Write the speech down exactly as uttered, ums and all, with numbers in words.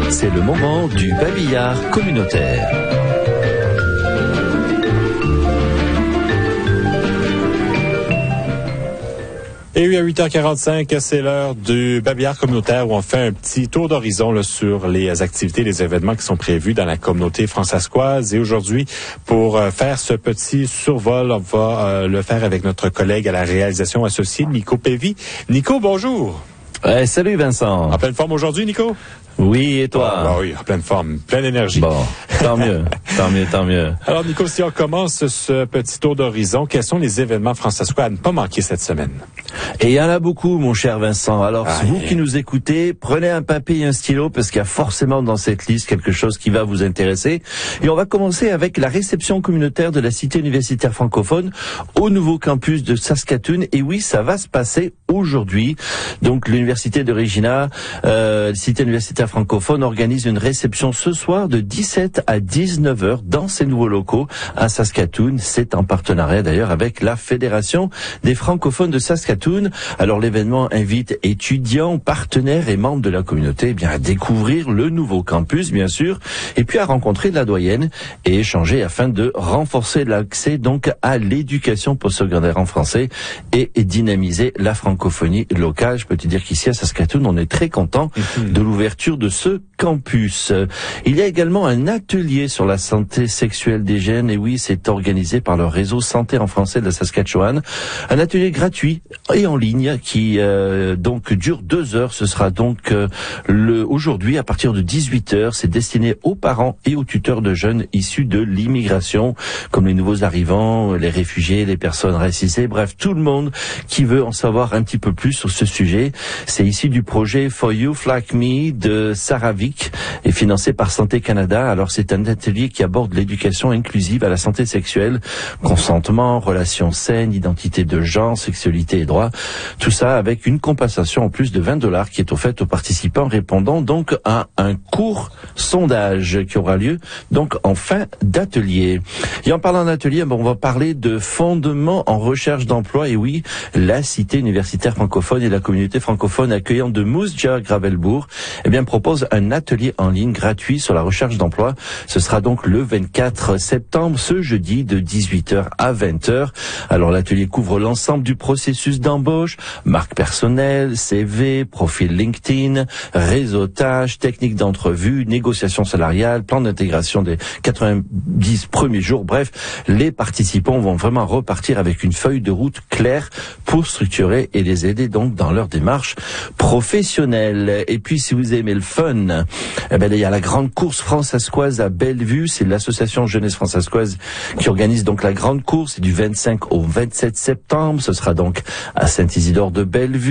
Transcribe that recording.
C'est le moment du babillard communautaire. Et oui, à huit heures quarante-cinq, c'est l'heure du babillard communautaire où on fait un petit tour d'horizon là, sur les activités, les événements qui sont prévus dans la communauté françaiscoise. Et aujourd'hui, pour euh, faire ce petit survol, on va euh, le faire avec notre collègue à la réalisation associée, Nico Pévy. Nico, bonjour. Ouais, salut Vincent. En pleine forme aujourd'hui, Nico? Oui, et toi? Ah, bah oui, en pleine forme, pleine énergie. Bon, tant mieux, tant mieux, tant mieux. Alors, Nico, si on commence ce petit tour d'horizon, quels sont les événements françaiscois à ne pas manquer cette semaine? Et il y en a beaucoup, mon cher Vincent. Alors, ah, vous yeah. qui nous écoutez, prenez un papier et un stylo parce qu'il y a forcément dans cette liste quelque chose qui va vous intéresser. Et on va commencer avec la réception communautaire de la Cité universitaire francophone au nouveau campus de Saskatoon. Et oui, ça va se passer aujourd'hui. Donc, l'université de Regina, euh, Cité universitaire francophone, organise une réception ce soir de dix-sept à dix-neuf heures dans ses nouveaux locaux à Saskatoon. C'est en partenariat d'ailleurs avec la Fédération des francophones de Saskatoon. Alors l'événement invite étudiants, partenaires et membres de la communauté eh bien à découvrir le nouveau campus bien sûr et puis à rencontrer la doyenne et échanger afin de renforcer l'accès donc à l'éducation postsecondaire en français et, et dynamiser la francophonie locale. Je peux te dire qu'ici à Saskatoon, on est très content mmh. de l'ouverture de ce campus. Il y a également un atelier sur la santé sexuelle des jeunes et oui, c'est organisé par le réseau Santé en français de la Saskatchewan. Un atelier gratuit et en ligne qui euh, donc dure deux heures. Ce sera donc euh, le aujourd'hui à partir de dix-huit heures. C'est destiné aux parents et aux tuteurs de jeunes issus de l'immigration, comme les nouveaux arrivants, les réfugiés, les personnes racisées, bref, tout le monde qui veut en savoir un petit peu plus sur ce sujet. C'est issu du projet For Youth Like Me de Sarah Vick et financé par Santé Canada. Alors c'est un atelier qui aborde l'éducation inclusive à la santé sexuelle, consentement, relations saines, identité de genre, sexualité et droits. Tout ça avec une compensation en plus de vingt dollars qui est offerte aux participants répondant donc à un court sondage qui aura lieu donc en fin d'atelier. Et en parlant d'atelier, bon, on va parler de fondements en recherche d'emploi. Et oui, la Cité universitaire francophone et la communauté francophone accueillante de Moose Jaw Gravelbourg eh bien propose un atelier en ligne gratuit sur la recherche d'emploi. Ce sera donc le vingt-quatre septembre, ce jeudi de dix-huit heures à vingt heures. Alors l'atelier couvre l'ensemble du processus d'embauche, marque personnelle, C V, profil LinkedIn, réseautage, technique d'entrevue, négociation salariale, plan d'intégration des quatre-vingt-dix premiers jours. Bref, les participants vont vraiment repartir avec une feuille de route claire pour structurer et les aider donc dans leur démarche professionnelle. Et puis si vous aimez le fun, eh ben, il y a la grande course françaiscoise à Bellevue. C'est l'association jeunesse françaiscoise qui organise donc la grande course. C'est du vingt-cinq au vingt-sept septembre. Ce sera donc à Saint-Isidore de Bellevue.